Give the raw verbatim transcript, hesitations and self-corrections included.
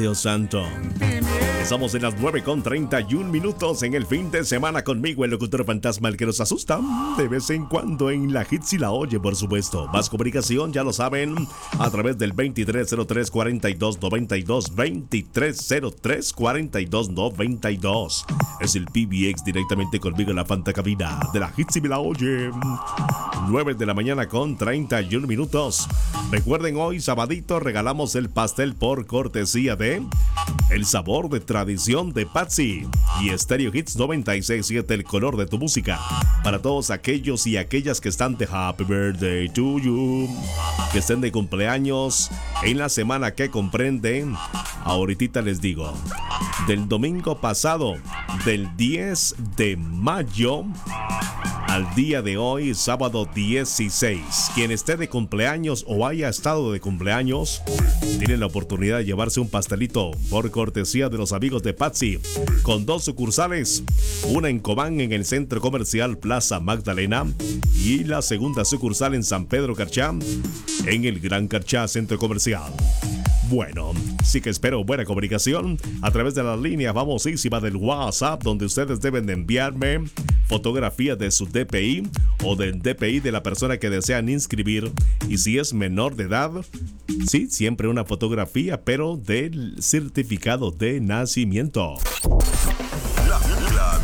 Dios santo. Estamos en las nueve con treinta y un minutos en el fin de semana conmigo, el locutor fantasma, el que nos asusta de vez en cuando en la hit si la oye, por supuesto. Más comunicación, ya lo saben, a través del veintitrés cero tres cuarenta y dos noventa y dos, veintitrés cero tres cuarenta y dos noventa y dos. Es el P B X directamente conmigo en la fantacabina de la hit si me la oye. nueve de la mañana con treinta y un minutos. Recuerden, hoy sabadito regalamos el pastel por cortesía de El Sabor de Tradición de Patsy y Stereo Hits noventa y seis punto siete, el color de tu música. Para todos aquellos y aquellas que están de Happy Birthday to you, que estén de cumpleaños en la semana que comprenden, ahorita les digo, del domingo pasado, del diez de mayo al día de hoy, sábado dieciséis. Quien esté de cumpleaños o haya estado de cumpleaños, tiene la oportunidad de llevarse un pastelito por cortesía de los amigos de Patsy, con dos sucursales, una en Cobán en el Centro Comercial Plaza Magdalena y la segunda sucursal en San Pedro Carchá, en el Gran Carchá Centro Comercial. Bueno, sí que espero buena comunicación a través de las líneas famosísimas del WhatsApp, donde ustedes deben de enviarme fotografía de su D P I o del D P I de la persona que desean inscribir, y si es menor de edad, sí, siempre una fotografía, pero del certificado de nacimiento.